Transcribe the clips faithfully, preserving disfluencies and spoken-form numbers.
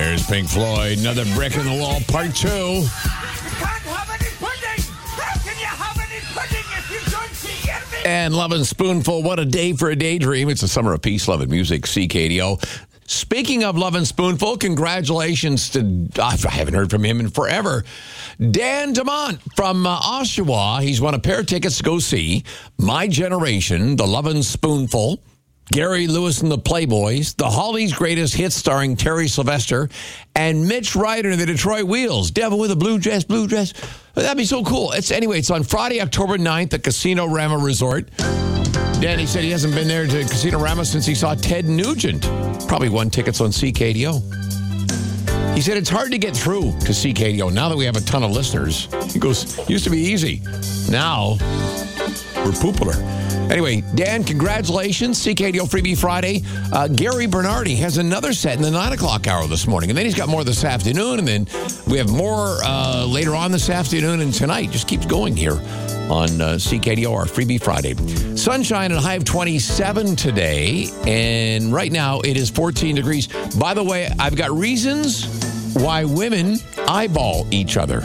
There's Pink Floyd. Another brick in the wall, part two. You can't have any pudding. How can you have any pudding if you don't see anything? And Love and Spoonful, what a day for a daydream. It's a summer of peace, love, and music, C K D O. Speaking of Love and Spoonful, congratulations to, I haven't heard from him in forever, Dan DeMont from uh, Oshawa. He's won a pair of tickets to go see My Generation, The Love and Spoonful, Gary Lewis and the Playboys, The Hollies' Greatest Hits starring Terry Sylvester, and Mitch Ryder and the Detroit Wheels, Devil with a Blue Dress, Blue Dress. That'd be so cool. It's Anyway, it's on Friday, October ninth at Casino Rama Resort. Danny said he hasn't been there to Casino Rama since he saw Ted Nugent. Probably won tickets on C K D O. He said it's hard to get through to C K D O now that we have a ton of listeners. He goes, used to be easy. Now, we're popular. Anyway, Dan, congratulations. C K D O Freebie Friday. Uh, Gary Bernardi has another set in the nine o'clock hour this morning. And then he's got more this afternoon. And then we have more uh, later on this afternoon and tonight. Just keeps going here on uh, C K D O, our Freebie Friday. Sunshine and a high of twenty-seven today. And right now it is fourteen degrees. By the way, I've got reasons why women eyeball each other.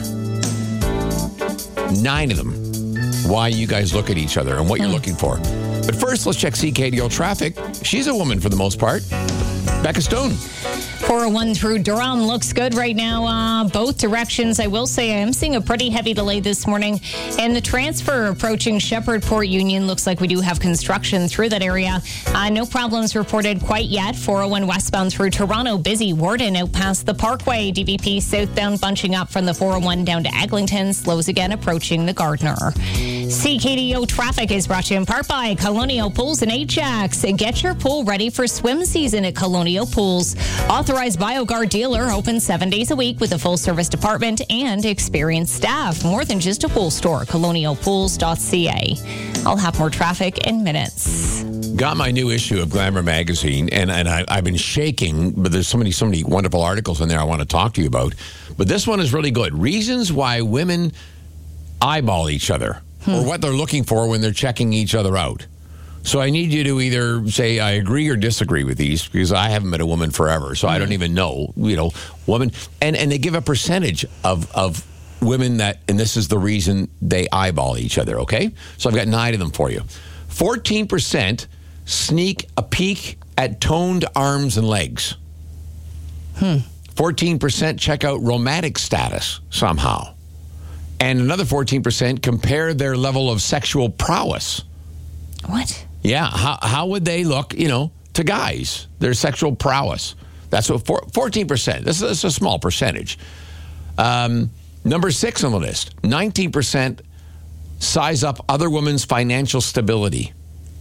Nine of them. Why you guys look at each other and what you're looking for. But first, let's check C K D O traffic. She's a woman for the most part. Becca Stone. four oh one through Durham looks good right now. Uh, both directions, I will say, I am seeing a pretty heavy delay this morning. And the transfer approaching Shepherdport Union looks like we do have construction through that area. Uh, no problems reported quite yet. four oh one westbound through Toronto, busy. Warden out past the Parkway. D V P southbound bunching up from the four oh one down to Eglinton. Slows again approaching the Gardner. C K D O traffic is brought to you in part by Colonial Pools and Ajax. Get your pool ready for swim season at Colonial Pools. Authorized BioGuard dealer, open seven days a week with a full-service department and experienced staff. More than just a pool store. colonial pools dot c a. I'll have more traffic in minutes. Got my new issue of Glamour magazine, and, and I, I've been shaking, but there's so many, so many wonderful articles in there I want to talk to you about. But this one is really good. Reasons why women eyeball each other, hmm. or what they're looking for when they're checking each other out. So I need you to either say I agree or disagree with these, because I haven't met a woman forever, so mm. I don't even know, you know, woman. And and they give a percentage of, of women that, and this is the reason they eyeball each other, okay? So I've got nine of them for you. fourteen percent sneak a peek at toned arms and legs. Hmm. fourteen percent check out romantic status somehow. And another fourteen percent compare their level of sexual prowess. What? Yeah, how how would they look, you know, to guys, their sexual prowess? That's what, fourteen percent. This is a small percentage. Um, number six on the list, nineteen percent size up other women's financial stability.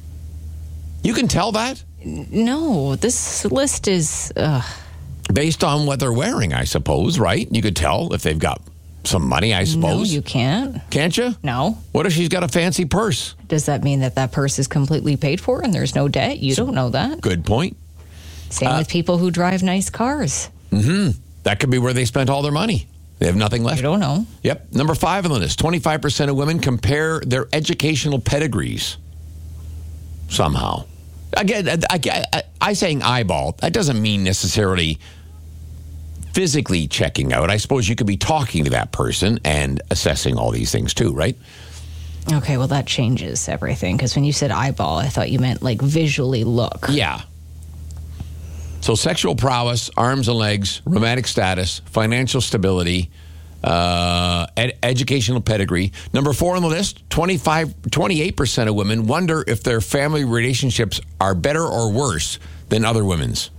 You can tell that? No, this list is... Uh... Based on what they're wearing, I suppose, right? You could tell if they've got some money, I suppose. No, you can't. Can't you? No. What if she's got a fancy purse? Does that mean that that purse is completely paid for and there's no debt? You don't know that. Good point. Same uh, with people who drive nice cars. Mm-hmm. That could be where they spent all their money. They have nothing left. You don't know. Yep. Number five on the list, twenty-five percent of women compare their educational pedigrees somehow. Again, I, I, I saying eyeball, that doesn't mean necessarily physically checking out. I suppose you could be talking to that person and assessing all these things too, right? Okay, well, that changes everything, because when you said eyeball, I thought you meant like visually look. Yeah. So sexual prowess, arms and legs, romantic status, financial stability, uh, ed- educational pedigree. Number four on the list, twenty-five, twenty-eight percent of women wonder if their family relationships are better or worse than other women's.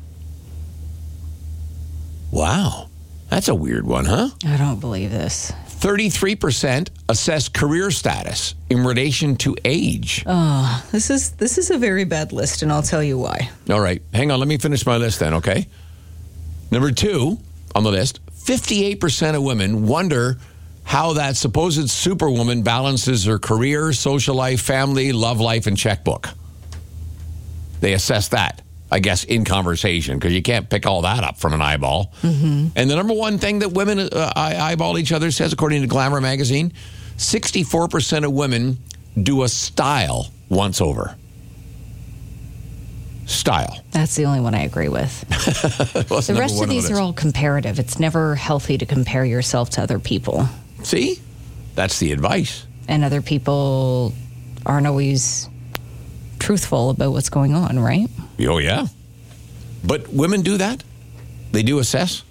Wow. That's a weird one, huh? I don't believe this. thirty-three percent assess career status in relation to age. Oh, this is this is a very bad list, and I'll tell you why. All right. Hang on. Let me finish my list then, okay? Number two on the list, fifty-eight percent of women wonder how that supposed superwoman balances her career, social life, family, love life, and checkbook. They assess that, I guess, in conversation, because you can't pick all that up from an eyeball. Mm-hmm. And the number one thing that women uh, eyeball each other says, according to Glamour magazine, sixty-four percent of women do a style once over. style. That's the only one I agree with. The rest of these are all comparative. It's never healthy to compare yourself to other people. See? That's the advice. And other people aren't always truthful about what's going on, right? Oh, yeah. But women do that? They do assess?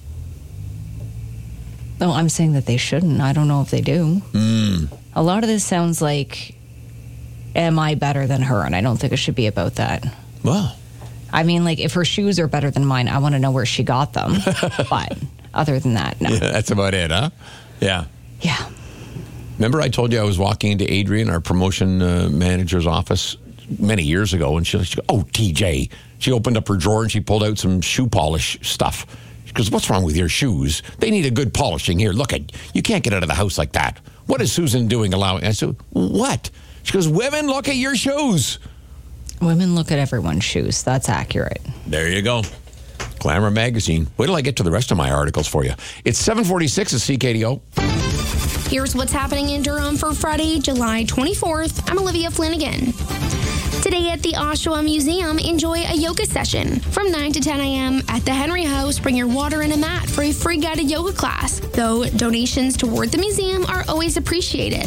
No, I'm saying that they shouldn't. I don't know if they do. Mm. A lot of this sounds like, am I better than her? And I don't think it should be about that. Well, I mean, like, if her shoes are better than mine, I want to know where she got them. But other than that, no. Yeah, that's about it, huh? Yeah. Yeah. Remember I told you I was walking into Adrian, our promotion uh, manager's office, many years ago, and she, she goes, oh, T J. She opened up her drawer and she pulled out some shoe polish stuff. She goes, what's wrong with your shoes? They need a good polishing. Here, look, at you can't get out of the house like that. What is Susan doing allowing? I said, what? She goes, women, look at your shoes. Women look at everyone's shoes. That's accurate. There you go. Glamour Magazine. Wait till I get to the rest of my articles for you. It's seven forty-six at C K D O. Here's what's happening in Durham for Friday, July twenty-fourth. I'm Olivia Flanagan. Today at the Oshawa Museum, enjoy a yoga session. From nine to ten a.m. at the Henry House, bring your water and a mat for a free guided yoga class, though donations toward the museum are always appreciated.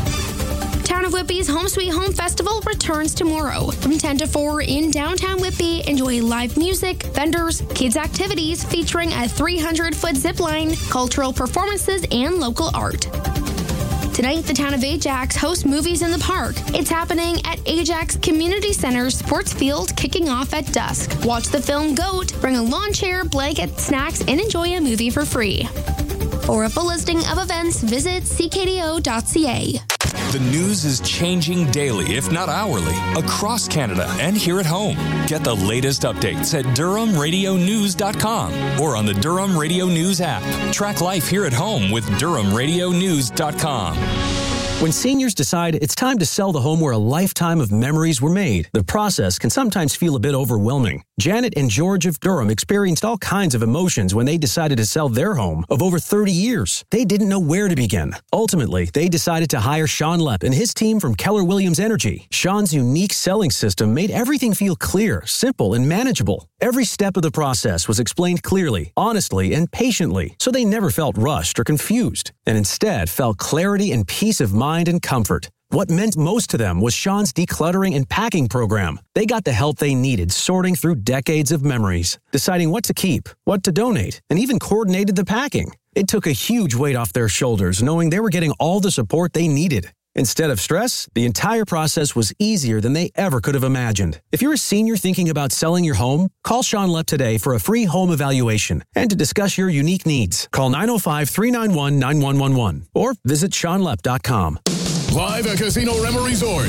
Town of Whitby's Home Sweet Home Festival returns tomorrow. From ten to four in downtown Whitby, enjoy live music, vendors, kids' activities featuring a three hundred foot zip line, cultural performances, and local art. Tonight, the town of Ajax hosts Movies in the Park. It's happening at Ajax Community Center Sports Field, kicking off at dusk. Watch the film GOAT, bring a lawn chair, blanket, snacks, and enjoy a movie for free. For a full listing of events, visit c k d o dot c a. The news is changing daily, if not hourly, across Canada and here at home. Get the latest updates at durham radio news dot com or on the Durham Radio News app. Track life here at home with durham radio news dot com. When seniors decide it's time to sell the home where a lifetime of memories were made, the process can sometimes feel a bit overwhelming. Janet and George of Durham experienced all kinds of emotions when they decided to sell their home of over thirty years. They didn't know where to begin. Ultimately, they decided to hire Sean Lepp and his team from Keller Williams Energy. Sean's unique selling system made everything feel clear, simple, and manageable. Every step of the process was explained clearly, honestly, and patiently, so they never felt rushed or confused, and instead felt clarity and peace of mind and comfort. What meant most to them was Sean's decluttering and packing program. They got the help they needed sorting through decades of memories, deciding what to keep, what to donate, and even coordinated the packing. It took a huge weight off their shoulders knowing they were getting all the support they needed. Instead of stress, the entire process was easier than they ever could have imagined. If you're a senior thinking about selling your home, call Sean Lepp today for a free home evaluation and to discuss your unique needs. Call nine oh five, three nine one, nine one one one or visit sean lepp dot com. Live at Casino Rema Resort.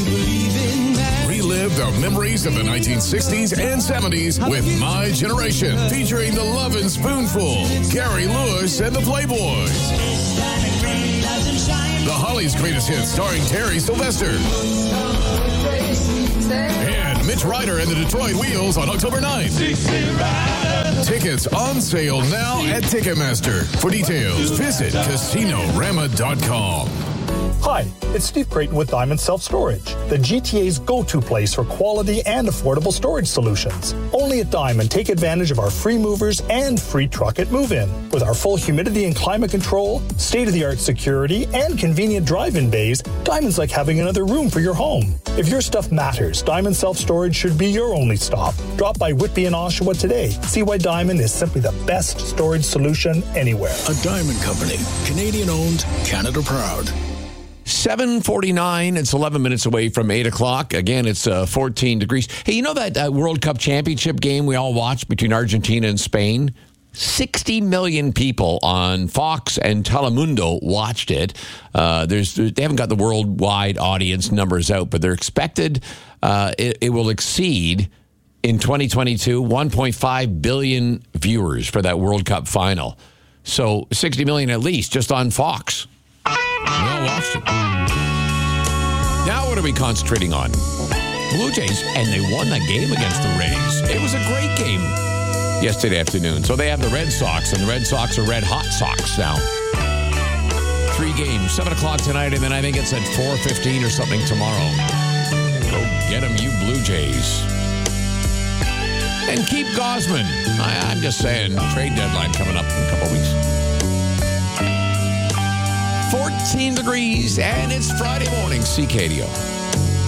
Relive the memories of the nineteen sixties and seventies with My Generation, featuring the Lovin' Spoonful, Gary Lewis and the Playboys. The Hollies' Greatest Hits, starring Terry Sylvester. And Mitch Ryder and the Detroit Wheels on October ninth. Tickets on sale now at Ticketmaster. For details, visit casino rama dot com. Hi, it's Steve Creighton with Diamond Self Storage, the G T A's go-to place for quality and affordable storage solutions. Only at Diamond, take advantage of our free movers and free truck at move-in. With our full humidity and climate control, state-of-the-art security, and convenient drive-in bays, Diamond's like having another room for your home. If your stuff matters, Diamond Self Storage should be your only stop. Drop by Whitby and Oshawa today. See why Diamond is simply the best storage solution anywhere. A Diamond Company, Canadian-owned, Canada proud. seven forty-nine, it's eleven minutes away from eight o'clock. Again, it's uh, fourteen degrees. Hey, you know that uh, World Cup championship game we all watched between Argentina and Spain? sixty million people on Fox and Telemundo watched it. Uh, there's They haven't got the worldwide audience numbers out, but they're expected uh, it, it will exceed, in twenty twenty-two, one point five billion viewers for that World Cup final. So sixty million at least just on Fox. We all watched it. Now what are we concentrating on? Blue Jays, and they won that game against the Rays. It was a great game yesterday afternoon. So they have the Red Sox, and the Red Sox are Red Hot Sox now. Three games, seven o'clock tonight, and then I think it's at four fifteen or something tomorrow. Go get them, you Blue Jays. And keep Gosman. I, I'm just saying, trade deadline coming up in a couple weeks. fourteen degrees, and it's Friday morning, C K D O.